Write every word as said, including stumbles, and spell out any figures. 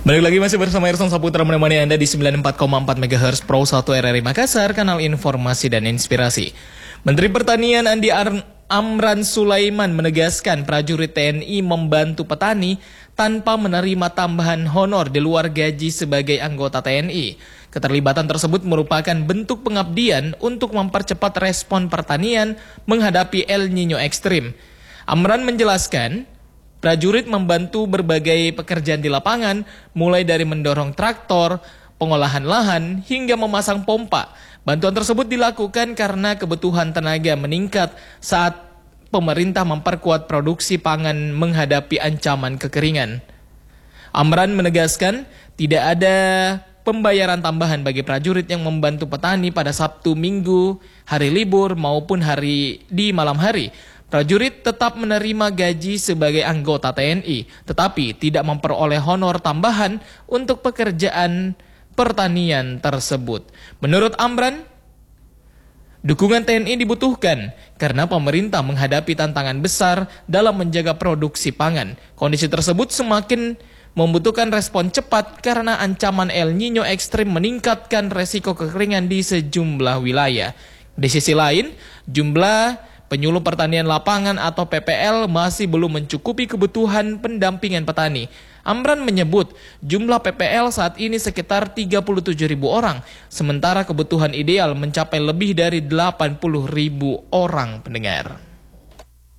Balik lagi masih bersama Ersan Saputra menemani Anda di sembilan puluh empat koma empat megahertz Pro satu R R I Makassar, kanal informasi dan inspirasi. Menteri Pertanian Andi Ar Amran Sulaiman menegaskan prajurit T N I membantu petani tanpa menerima tambahan honor di luar gaji sebagai anggota T N I. Keterlibatan tersebut merupakan bentuk pengabdian untuk mempercepat respon pertanian menghadapi El Nino ekstrim. Amran menjelaskan, prajurit membantu berbagai pekerjaan di lapangan, mulai dari mendorong traktor, pengolahan lahan, hingga memasang pompa. Bantuan tersebut dilakukan karena kebutuhan tenaga meningkat saat pemerintah memperkuat produksi pangan menghadapi ancaman kekeringan. Amran menegaskan tidak ada pembayaran tambahan bagi prajurit yang membantu petani pada Sabtu, Minggu, hari libur maupun hari di malam hari. Prajurit tetap menerima gaji sebagai anggota T N I, tetapi tidak memperoleh honor tambahan untuk pekerjaan pertanian tersebut. Menurut Amran, dukungan T N I dibutuhkan karena pemerintah menghadapi tantangan besar dalam menjaga produksi pangan. Kondisi tersebut semakin membutuhkan respon cepat karena ancaman El Nino ekstrim meningkatkan resiko kekeringan di sejumlah wilayah. Di sisi lain, jumlah penyuluh pertanian lapangan atau P P L masih belum mencukupi kebutuhan pendampingan petani. Amran menyebut jumlah P P L saat ini sekitar tiga puluh tujuh ribu orang, sementara kebutuhan ideal mencapai lebih dari delapan puluh ribu orang pendengar.